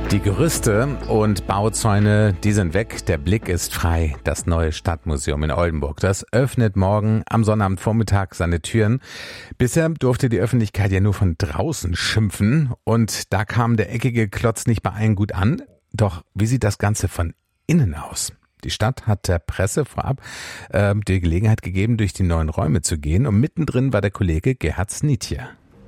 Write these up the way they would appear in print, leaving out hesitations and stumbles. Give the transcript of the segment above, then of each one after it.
Die Gerüste und Bauzäune, die sind weg. Der Blick ist frei. Das neue Stadtmuseum in Oldenburg, das öffnet morgen am Sonnabendvormittag seine Türen. Bisher durfte die Öffentlichkeit ja nur von draußen schimpfen. Und da kam der eckige Klotz nicht bei allen gut an. Doch wie sieht das Ganze von innen aus? Die Stadt hat der Presse vorab die Gelegenheit gegeben, durch die neuen Räume zu gehen. Und mittendrin war der Kollege Gerhard Snitje.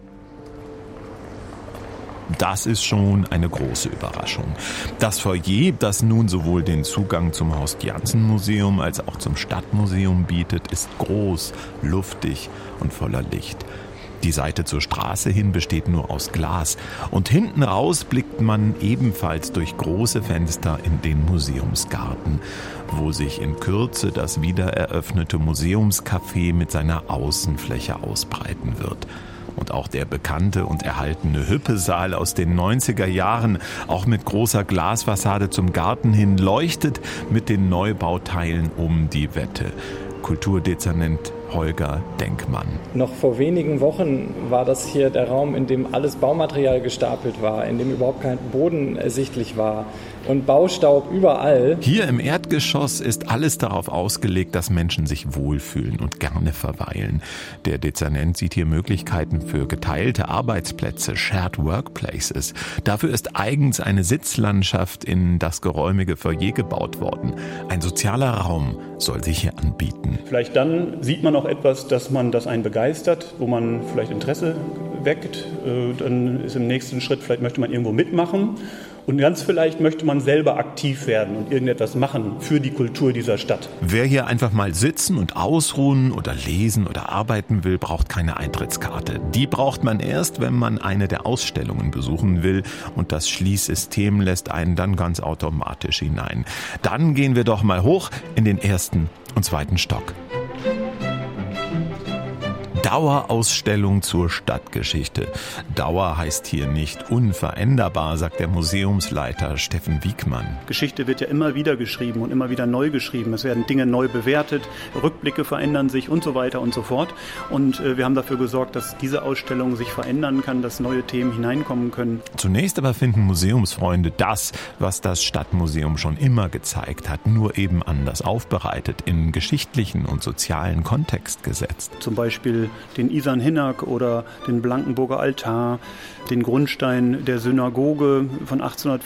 Das ist schon eine große Überraschung. Das Foyer, das nun sowohl den Zugang zum Horst-Janssen-Museum als auch zum Stadtmuseum bietet, ist groß, luftig und voller Licht. Die Seite zur Straße hin besteht nur aus Glas und hinten raus blickt man ebenfalls durch große Fenster in den Museumsgarten, wo sich in Kürze das wiedereröffnete Museumscafé mit seiner Außenfläche ausbreiten wird. Und auch der bekannte und erhaltene Hüppesaal aus den 90er Jahren, auch mit großer Glasfassade zum Garten hin, leuchtet mit den Neubauteilen um die Wette. Kulturdezernent Holger Denkmann. Noch vor wenigen Wochen war das hier der Raum, in dem alles Baumaterial gestapelt war, in dem überhaupt kein Boden ersichtlich war und Baustaub überall. Hier im Erdgeschoss ist alles darauf ausgelegt, dass Menschen sich wohlfühlen und gerne verweilen. Der Dezernent sieht hier Möglichkeiten für geteilte Arbeitsplätze, Shared Workplaces. Dafür ist eigens eine Sitzlandschaft in das geräumige Foyer gebaut worden. Ein sozialer Raum soll sich hier anbieten. Vielleicht dann sieht man auch etwas, dass einen begeistert, wo man vielleicht Interesse weckt. Dann ist im nächsten Schritt, vielleicht möchte man irgendwo mitmachen. Und ganz vielleicht möchte man selber aktiv werden und irgendetwas machen für die Kultur dieser Stadt. Wer hier einfach mal sitzen und ausruhen oder lesen oder arbeiten will, braucht keine Eintrittskarte. Die braucht man erst, wenn man eine der Ausstellungen besuchen will. Und das Schließsystem lässt einen dann ganz automatisch hinein. Dann gehen wir doch mal hoch in den 1. und 2. Stock. Dauerausstellung zur Stadtgeschichte. Dauer heißt hier nicht unveränderbar, sagt der Museumsleiter Steffen Wiegmann. Geschichte wird ja immer wieder geschrieben und immer wieder neu geschrieben. Es werden Dinge neu bewertet, Rückblicke verändern sich und so weiter und so fort. Und wir haben dafür gesorgt, dass diese Ausstellung sich verändern kann, dass neue Themen hineinkommen können. Zunächst aber finden Museumsfreunde das, was das Stadtmuseum schon immer gezeigt hat, nur eben anders aufbereitet, in geschichtlichen und sozialen Kontext gesetzt. Zum Beispiel den Isan-Hinnerk oder den Blankenburger Altar, den Grundstein der Synagoge von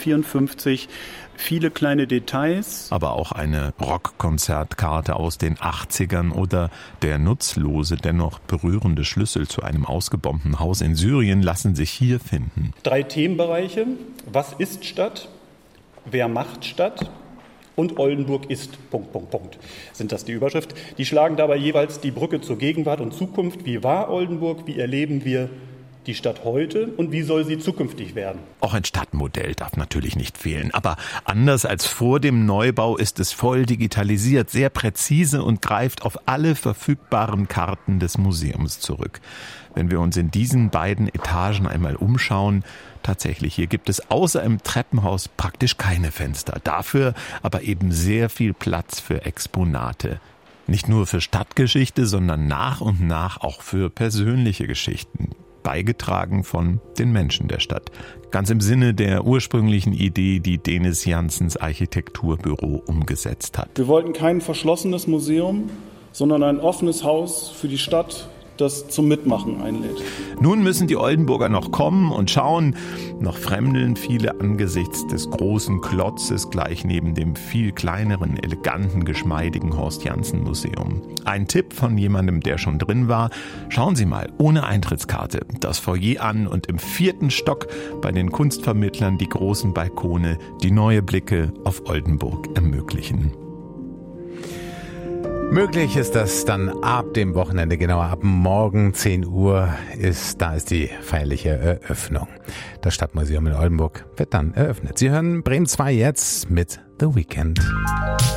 1854. Viele kleine Details. Aber auch eine Rockkonzertkarte aus den 80ern oder der nutzlose, dennoch berührende Schlüssel zu einem ausgebombten Haus in Syrien lassen sich hier finden. 3 Themenbereiche. Was ist Stadt? Wer macht Stadt? Und Oldenburg ist... Sind das die Überschrift? Die schlagen dabei jeweils die Brücke zur Gegenwart und Zukunft. Wie war Oldenburg? Wie erleben wir die Stadt heute? Und wie soll sie zukünftig werden? Auch ein Stadtmodell darf natürlich nicht fehlen. Aber anders als vor dem Neubau ist es voll digitalisiert, sehr präzise und greift auf alle verfügbaren Karten des Museums zurück. Wenn wir uns in diesen beiden Etagen einmal umschauen, tatsächlich, hier gibt es außer im Treppenhaus praktisch keine Fenster. Dafür aber eben sehr viel Platz für Exponate. Nicht nur für Stadtgeschichte, sondern nach und nach auch für persönliche Geschichten. Beigetragen von den Menschen der Stadt. Ganz im Sinne der ursprünglichen Idee, die Denis Janssens Architekturbüro umgesetzt hat. Wir wollten kein verschlossenes Museum, sondern ein offenes Haus für die Stadt, das zum Mitmachen einlädt. Nun müssen die Oldenburger noch kommen und schauen. Noch fremdeln viele angesichts des großen Klotzes gleich neben dem viel kleineren, eleganten, geschmeidigen Horst-Janssen-Museum. Ein Tipp von jemandem, der schon drin war. Schauen Sie mal, ohne Eintrittskarte, das Foyer an und im 4. Stock bei den Kunstvermittlern die großen Balkone, die neue Blicke auf Oldenburg ermöglichen. Möglich ist das dann ab dem Wochenende, genauer ab morgen 10 Uhr ist die feierliche Eröffnung. Das Stadtmuseum in Oldenburg wird dann eröffnet. Sie hören Bremen 2 jetzt mit The Weeknd.